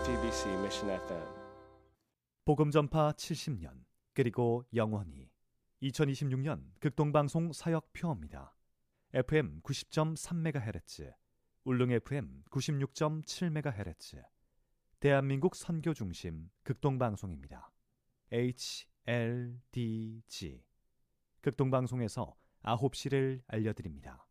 JTBC Mission FM. 복음 전파 70년 그리고 영원히 2026년 극동방송 사역표입니다. FM 90.3MHz, 울릉 FM 96.7MHz, 대한민국 선교중심 극동방송입니다. HLDG 극동방송에서 9시를 알려드립니다.